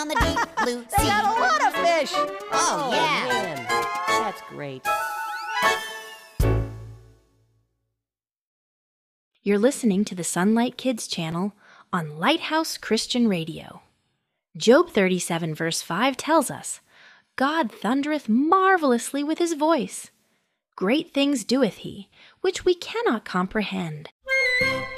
on the deep blue sea. They got a lot of fish. Oh, yeah. Man, that's great. You're listening to the Sunlight Kids channel on Lighthouse Christian Radio. Job 37 verse 5 tells us, God thundereth marvelously with his voice. Great things doeth he, which we cannot comprehend.